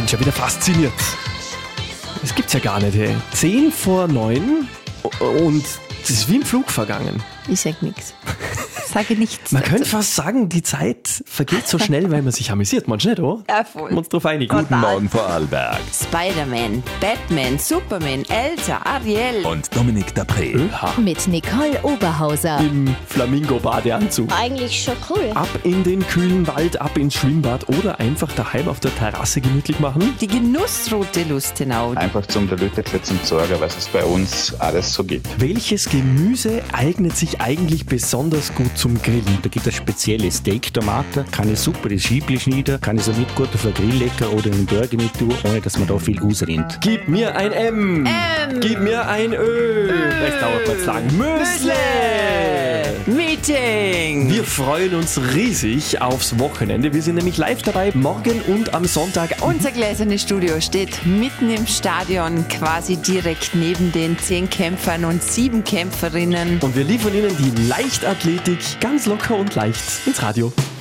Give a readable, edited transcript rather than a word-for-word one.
bin schon wieder fasziniert. Das gibt's ja gar nicht, hey. 10 vor 9 und es ist wie im Flug vergangen. Ich sag nichts. Sage nichts. Man könnte fast sagen, die Zeit vergeht so schnell, weil man sich amüsiert. Manchmal nicht, oder? Ja, voll. Wir uns drauf einigen. Guten Morgen, Vorarlberg. Spider-Man, Batman, Superman, Elsa, Ariel. Und Dominik Dapré. Mit Nicole Oberhauser. Im Flamingo-Badeanzug. Eigentlich schon cool. Ab in den kühlen Wald, ab ins Schwimmbad oder einfach daheim auf der Terrasse gemütlich machen. Die Genussroute Lustenau. Einfach zum der Leute zum Sorgen, was es bei uns alles so gibt. Welches Gemüse eignet sich eigentlich besonders gut zum Grillen? Da gibt es spezielle Steak-Tomaten, kann ich super in Scheibchen schneiden, kann ich so mit gut auf den Grill legen oder in den Burger mit tun, ohne dass man da viel rausrinnt. Gib mir ein M. Gib mir ein Ö. Das dauert mal zu lang. Müsli. Meeting. Wir freuen uns riesig aufs Wochenende. Wir sind nämlich live dabei, morgen und am Sonntag. Unser gläsernes Studio steht mitten im Stadion, quasi direkt neben den 10 Kämpfern und 7 Kämpferinnen. Und wir liefern Ihnen die Leichtathletik ganz locker und leicht ins Radio.